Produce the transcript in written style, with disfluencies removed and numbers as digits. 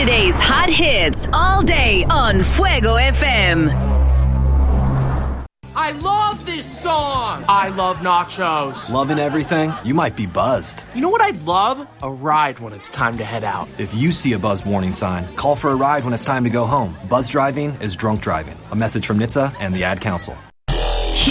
Saturday's hot hits all day on Fuego FM. I love this song! I love nachos. Loving everything? You might be buzzed. You know what I'd love? A ride when it's time to head out. If you see a buzz warning sign, call for a ride when it's time to go home. Buzz driving is drunk driving. A message from NHTSA and the Ad Council.